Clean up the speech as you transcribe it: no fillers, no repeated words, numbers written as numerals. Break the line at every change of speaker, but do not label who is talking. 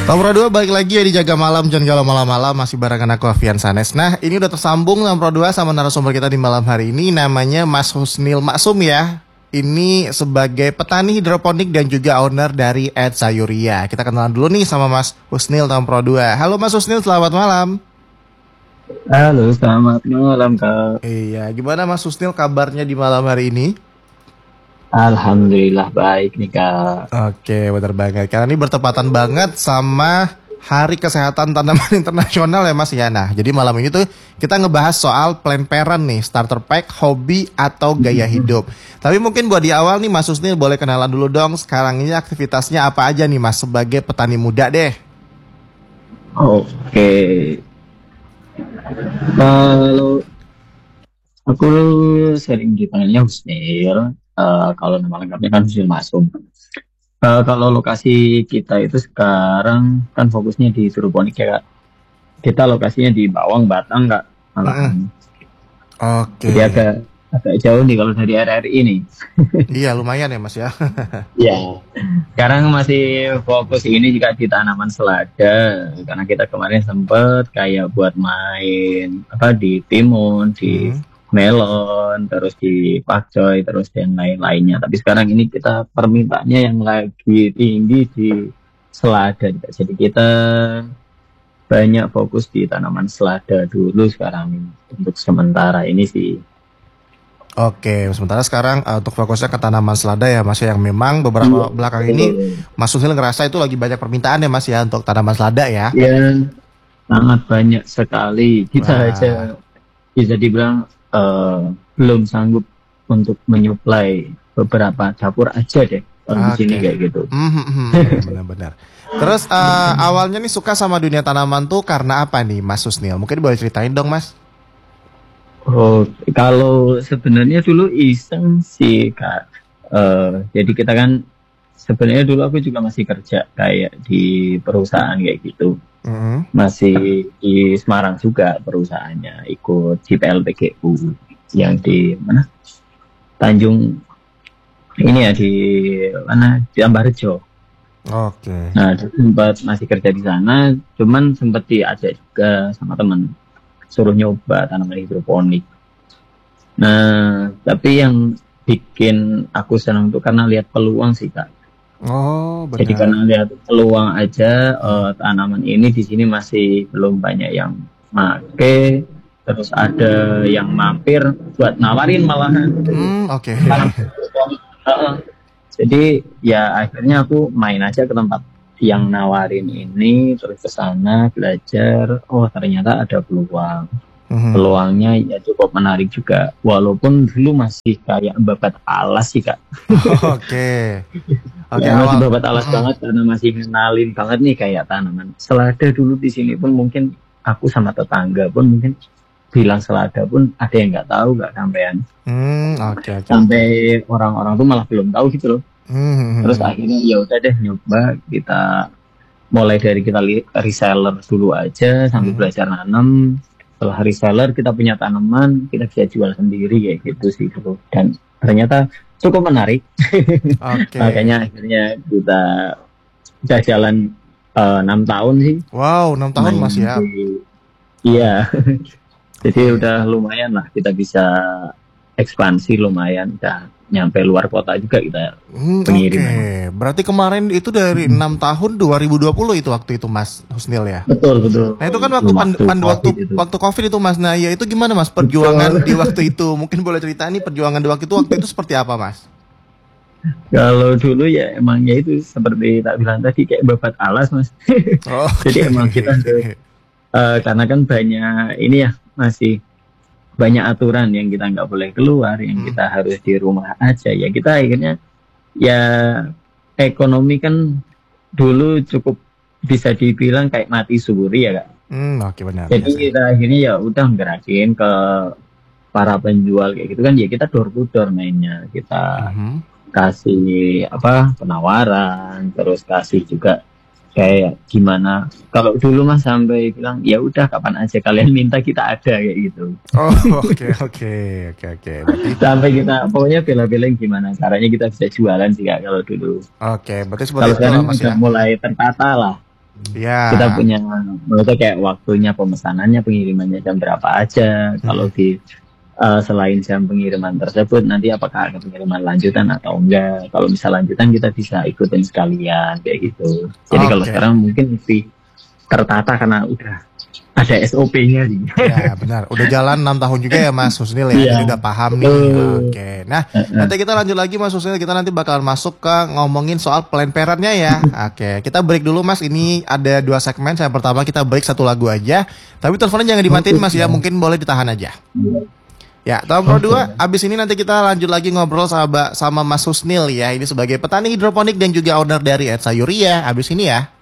Nomor 2 balik lagi ya di Jaga Malam, jangan galau malam-malam, masih barengan aku Afian Sanes. Nah ini udah tersambung nomor 2 sama narasumber kita di malam hari ini, namanya Mas Husnil Maksum ya. Ini sebagai petani hidroponik dan juga owner dari Ed Sayuria. Kita kenalan dulu nih sama Mas Husnil nomor 2. Halo Mas Husnil, selamat malam.
Halo, selamat malam Kak.
Iya, gimana Mas Husnil kabarnya di malam hari ini?
Alhamdulillah baik nih Kak.
Oke, benar banget. Karena ini bertepatan banget sama Hari Kesehatan Tanaman Internasional ya Mas ya. Nah, jadi malam ini tuh kita ngebahas soal plan parent nih, starter pack, hobi atau gaya hidup. Tapi mungkin buat di awal nih Mas Husnil boleh kenalan dulu dong. Sekarang ini aktivitasnya apa aja nih Mas sebagai petani muda deh?
Oke, kalau aku sering dipanggilnya Husnil. Kalau nama lengkapnya kan Husnil Masum. Kalau lokasi kita itu sekarang kan fokusnya di hidroponik ya Kak. Kita lokasinya di Bawang, Batang Kak. Malahan.
Oke.
Jadi agak jauh nih kalau dari RRI nih.
Iya lumayan ya Mas ya.
Ya. Sekarang masih fokus ini juga di tanaman selada karena kita kemarin sempet kayak buat main apa di timun, di melon, terus di pakcoy, terus dan lain-lainnya. Tapi sekarang ini kita permintaannya yang lagi tinggi di selada. Jadi kita banyak fokus di tanaman selada dulu sekarang ini. Untuk sementara ini sih.
Oke, sementara sekarang untuk fokusnya ke tanaman selada ya Mas yang memang beberapa belakang ini Mas Husnil ngerasa itu lagi banyak permintaan ya Mas ya untuk tanaman selada ya.
Ya, sangat banyak sekali. Kita aja bisa dibilang belum sanggup untuk menyuplai beberapa dapur aja deh di sini kayak gitu.
Benar-benar. Terus awalnya nih suka sama dunia tanaman tuh karena apa nih Mas Husnil? Mungkin boleh ceritain dong Mas.
Oh, kalau sebenarnya dulu iseng sih Kak. Jadi kita kan sebenarnya dulu aku juga masih kerja kayak di perusahaan kayak gitu. Masih di Semarang juga perusahaannya, ikut di PLTGU yang di mana? Tanjung ini ya di mana? Di Ambarjo.
Oke.
Nah, sempat masih kerja di sana, cuman sempat diajak juga sama teman suruh nyoba tanaman hidroponik. Nah, tapi yang bikin aku senang tuh karena lihat peluang sih Kak.
Oh, benar.
Jadi karena lihat peluang aja tanaman ini di sini masih belum banyak yang make, terus ada yang mampir buat nawarin malahan.
Oke.
Jadi ya akhirnya aku main aja ke tempat yang nawarin ini, terus ke sana belajar. Oh ternyata ada peluang. Peluangnya ya cukup menarik juga. Walaupun dulu masih kayak babat alas sih Kak.
Oke.
Ya, masih babat alas banget karena masih ngenalin banget nih kayak tanaman selada dulu di sini pun mungkin aku sama tetangga pun mungkin bilang selada pun ada yang nggak tahu nggak sampean.
Oke.
Sampai orang-orang tuh malah belum tahu gitu loh. Terus akhirnya ya udah deh nyoba, kita mulai dari kita reseller dulu aja sambil belajar nanam. Setelah reseller kita punya tanaman, kita bisa jual sendiri kayak gitu sih dulu. Dan ternyata cukup menarik. Makanya akhirnya kita udah jalan 6 tahun sih.
Wow, 6 tahun Mas ya.
Iya. Jadi udah lumayan lah, kita bisa ekspansi lumayan, udah nyampe luar kota juga kita pengiriman.
Oke, berarti kemarin itu dari 6 tahun 2020 itu waktu itu Mas Husnil ya?
Betul.
Nah itu kan waktu COVID itu Mas. Nah ya itu gimana Mas perjuangan di waktu itu? Mungkin boleh cerita nih perjuangan di waktu itu seperti apa Mas?
Kalau dulu ya emangnya itu seperti tak bilang tadi kayak babat alas Mas. Jadi emang kita karena kan banyak ini ya masih banyak aturan yang kita nggak boleh keluar, yang kita harus di rumah aja. Ya kita akhirnya ya ekonomi kan dulu cukup bisa dibilang kayak mati suri ya Kak.
Oke, benar.
Jadi kita akhirnya ya udah gerakin ke para penjual kayak gitu kan, ya kita door to door mainnya, kita kasih penawaran, terus kasih juga kayak gimana. Kalau dulu Mas sampai bilang ya udah kapan aja kalian minta kita ada kayak gitu.
Oke.
Sampai kita pokoknya bela-belain gimana caranya kita bisa jualan sih Kak kalau dulu.
Oke, berarti seperti
kalau
itu
sekarang
Mas
udah mulai tertata lah.
Ya.
Kita punya, maksudnya kayak waktunya pemesanannya, pengirimannya jam berapa aja. Kalau di selain jam pengiriman tersebut, nanti apakah ada pengiriman lanjutan atau enggak. Kalau misal lanjutan kita bisa ikutin sekalian kayak gitu. Jadi kalau
Oke.
sekarang mungkin lebih tertata karena udah ada SOP-nya sih.
Ya benar, udah jalan 6 tahun juga ya Mas Husnil ya,
Iya.
jadi udah paham nih. Oke, nah nanti kita lanjut lagi Mas Husnil, kita nanti bakalan masuk ke ngomongin soal plan parentnya ya. Oke, kita break dulu Mas, ini ada 2 segmen. Yang pertama kita break 1 lagu aja, tapi teleponnya jangan dimatiin Mas ya, mungkin boleh ditahan aja. Ya, tahap kedua, abis ini nanti kita lanjut lagi ngobrol sama Mas Husnil ya, ini sebagai petani hidroponik dan juga owner dari Ed Sayuria, abis ini ya.